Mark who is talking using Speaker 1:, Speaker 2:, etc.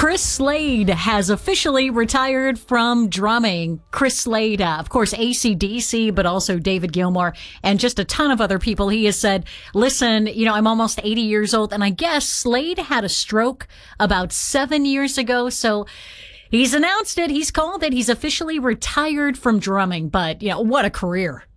Speaker 1: Chris Slade has officially retired from drumming. Chris Slade, of course, AC/DC, but also David Gilmour and just a ton of other people. He has said, listen, I'm almost 80 years old, and I guess Slade had a stroke about 7 years ago, so he's announced it. He's called it. He's officially retired from drumming, but, what a career.